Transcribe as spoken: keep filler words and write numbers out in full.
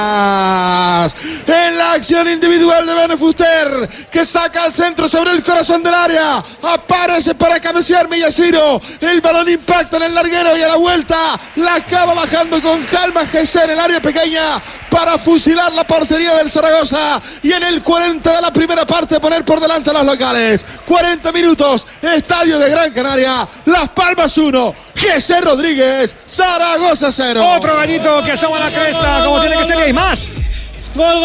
En la acción individual de Ben Fuster, que saca al centro sobre el corazón del área, aparece para cabecear Millaciro, el balón impacta en el larguero y a la vuelta la acaba bajando con calma Gesser en el área pequeña para fusilar la portería del Zaragoza y en el cuarenta de la primera parte poner por delante a los locales. cuarenta minutos, Estadio de Gran Canaria, Las Palmas uno, Gesser Rodríguez, Zaragoza cero. Otro gallito que asoma la cresta, como tiene que ser, y hay más. Gol.